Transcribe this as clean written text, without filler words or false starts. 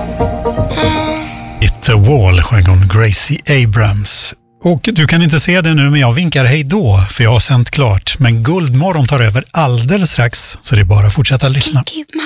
It's a Wall sjöng hon Gracie Abrams. Och du kan inte se det nu, men jag vinkar hej då, för jag har sänt klart. Men Guldmorgon tar över alldeles strax, så det är bara att fortsätta lyssna.